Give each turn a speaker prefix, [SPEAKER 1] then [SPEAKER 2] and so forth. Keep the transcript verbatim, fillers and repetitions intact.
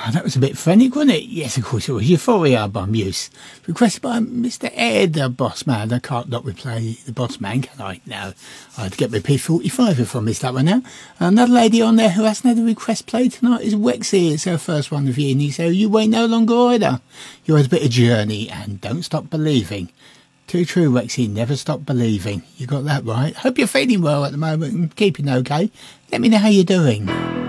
[SPEAKER 1] Oh, that was a bit frantic, wasn't it? Yes, of course it was. Euphoria by Muse. Requested by Mister Ed, the boss man. I can't not replay the boss man, can I? No. I had to get my P forty-five if I missed that one now. Another lady on there who hasn't had a request played tonight is Wexy. It's her first one of uni, so you wait no longer either. You had a bit of journey and don't stop believing. Too true, Wexy. Never stop believing. You got that right. Hope you're feeling well at the moment and keeping okay. Let me know how you're doing.